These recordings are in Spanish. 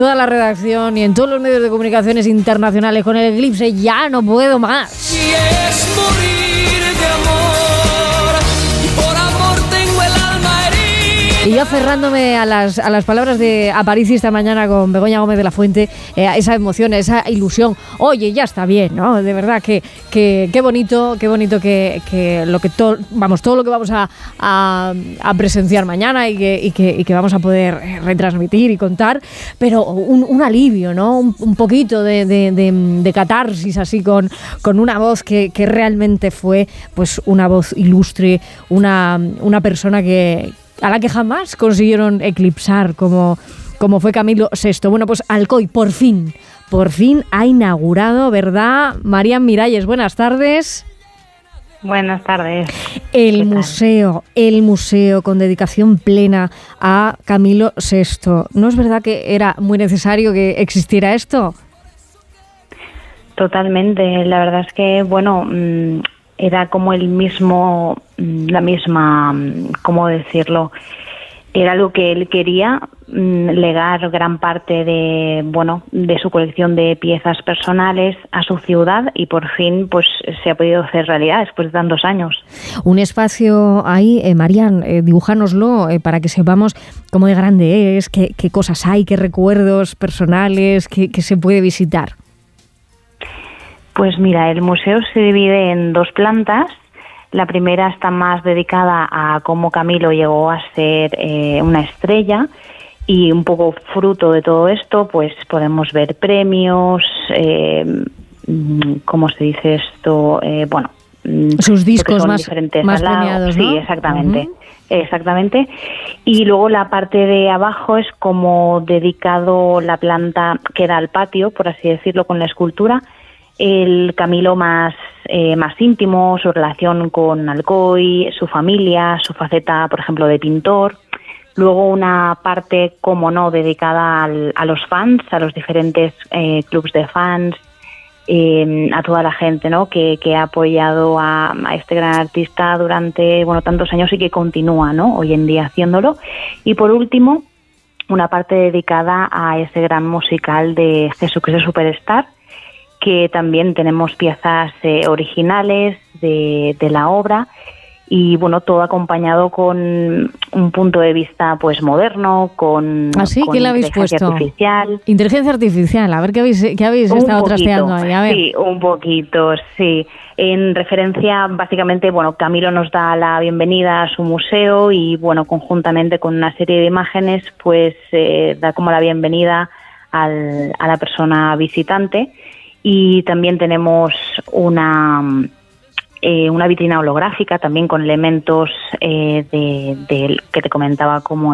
Toda la redacción y en todos los medios de comunicaciones internacionales con el eclipse, ya no puedo más. Si es morir de amor, y por amor tengo el alma herida. Y yo aferrándome a las palabras de Aparici esta mañana con Begoña Gómez de la Fuente, esa emoción, esa ilusión. Oye, ya está bien, ¿no? De verdad que qué bonito que lo que todo lo que vamos a presenciar mañana y que vamos a poder retransmitir y contar, pero un alivio, ¿no? Un poquito de catarsis así con una voz que realmente fue pues una voz ilustre, una persona a la que jamás consiguieron eclipsar como fue Camilo VI. Bueno, pues Alcoy por fin ha inaugurado, ¿verdad? Marían Miralles, buenas tardes. Buenas tardes. El museo con dedicación plena a Camilo VI. ¿No es verdad que era muy necesario que existiera esto? Totalmente. La verdad es que, bueno, era como la misma, ¿cómo decirlo? Era algo que él quería, legar gran parte de su colección de piezas personales a su ciudad, y por fin pues se ha podido hacer realidad después de tantos años. Un espacio ahí, Marían, dibújanoslo para que sepamos cómo de grande es, qué cosas hay, qué recuerdos personales que se puede visitar. Pues mira, el museo se divide en 2 plantas. La primera está más dedicada a cómo Camilo llegó a ser una estrella, y un poco fruto de todo esto pues podemos ver premios, ¿cómo se dice esto? Sus discos más premiados, ¿no? Sí, exactamente. Uh-huh. Exactamente. Y luego la parte de abajo es como dedicado la planta que da al patio, por así decirlo, con la escultura, el Camilo más íntimo, su relación con Alcoy, su familia, su faceta, por ejemplo, de pintor. Luego una parte, como no, dedicada a los fans, a los diferentes clubs de fans, a toda la gente, ¿no?, que ha apoyado a este gran artista durante tantos años y que continúa, ¿no?, hoy en día haciéndolo. Y por último, una parte dedicada a ese gran musical de Jesucristo Superstar, que también tenemos piezas originales de la obra, y todo acompañado con un punto de vista pues moderno, con ¿qué le habéis puesto? Artificial. Inteligencia artificial, a ver qué habéis estado trasteando ahí, a ver. Sí, un poquito, sí. En referencia, básicamente, Camilo nos da la bienvenida a su museo y, conjuntamente con una serie de imágenes, pues da como la bienvenida a la persona visitante. Y también tenemos una vitrina holográfica también con elementos que te comentaba, como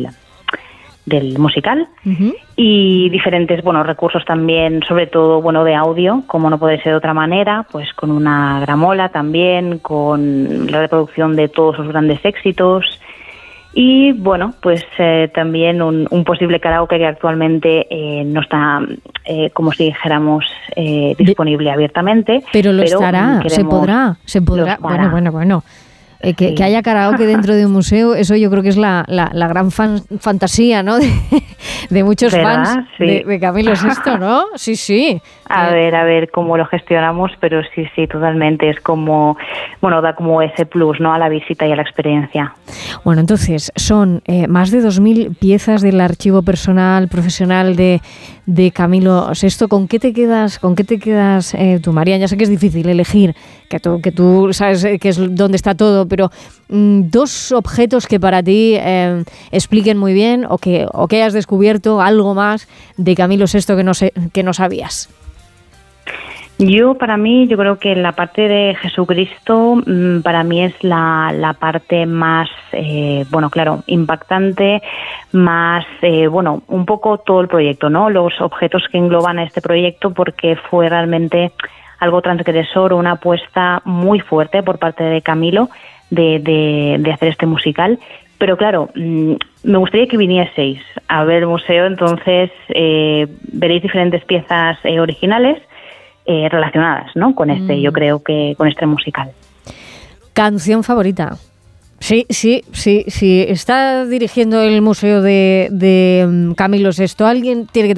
del musical. Uh-huh. Y diferentes recursos también, sobre todo de audio, como no puede ser de otra manera, pues con una gramola también, con la reproducción de todos sus grandes éxitos. Y pues también un posible karaoke que actualmente no está, como si dijéramos, disponible abiertamente. Pero estará, se podrá. Bueno. Que haya karaoke dentro de un museo, eso yo creo que es la gran fantasía, ¿no? De muchos fans, sí, de Camilo VI, ¿no? Sí. A ver cómo lo gestionamos, pero sí, totalmente. Es como, da como ese plus, ¿no?, a la visita y a la experiencia. Bueno, entonces, son más de 2.000 piezas del archivo personal, profesional de Camilo VI. ¿Con qué te quedas tú, Marían? Ya sé que es difícil elegir, que tú sabes que es dónde está todo, pero 2 objetos que para ti expliquen muy bien o que hayas descubierto algo más de Camilo VI que no sabías. Yo creo que la parte de Jesucristo para mí es la parte más, impactante, más, un poco todo el proyecto, ¿no? Los objetos que engloban a este proyecto, porque fue realmente algo transgresor, una apuesta muy fuerte por parte de Camilo de hacer este musical. Pero claro, me gustaría que vinieseis a ver el museo, entonces veréis diferentes piezas originales relacionadas, ¿no?, con yo creo que con este musical. ¿Canción favorita? Sí. Está dirigiendo el museo de Camilo VI. Alguien tiene que